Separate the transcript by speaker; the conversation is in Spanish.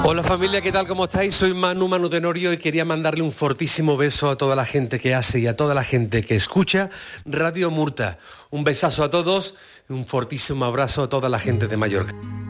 Speaker 1: Hola familia, ¿qué tal? ¿Cómo estáis? Soy Manu Tenorio y quería mandarle un fortísimo beso a toda la gente que hace y a toda la gente que escucha Radio Murta. Un besazo a todos y un fortísimo abrazo a toda la gente de Mallorca.